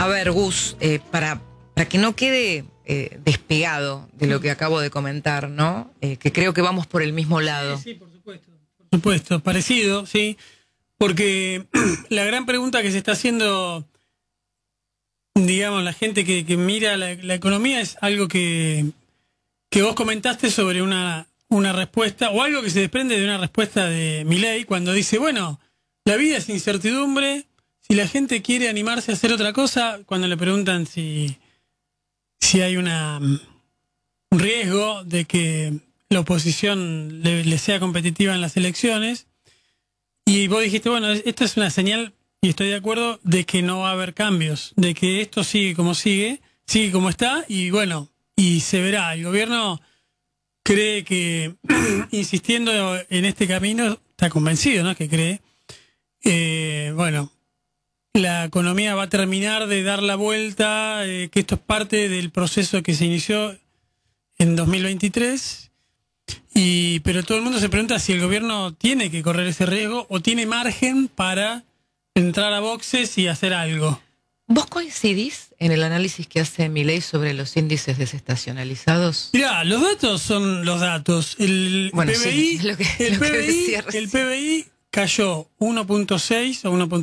A ver, Gus, para que no quede despegado de lo que acabo de comentar, ¿no? Que creo que vamos por el mismo lado. Sí, por supuesto. Por supuesto, parecido, sí. Porque la gran pregunta que se está haciendo, digamos, la gente que mira la economía es algo que vos comentaste sobre una respuesta, o algo que se desprende de una respuesta de Milei cuando dice, bueno, la vida es incertidumbre, si la gente quiere animarse a hacer otra cosa, cuando le preguntan si hay un riesgo de que la oposición le sea competitiva en las elecciones, y vos dijiste, bueno, esto es una señal, y estoy de acuerdo, de que no va a haber cambios, de que esto sigue como está, y bueno, y se verá. El gobierno cree que, insistiendo en este camino, está convencido, ¿no?, que cree, bueno, la economía va a terminar de dar la vuelta, que esto es parte del proceso que se inició en 2023, pero todo el mundo se pregunta si el gobierno tiene que correr ese riesgo o tiene margen para entrar a boxes y hacer algo. ¿Vos coincidís en el análisis que hace Milei sobre los índices desestacionalizados? Mirá, los datos son los datos. El PBI, sí, el PBI cayó 1.6 o 1.7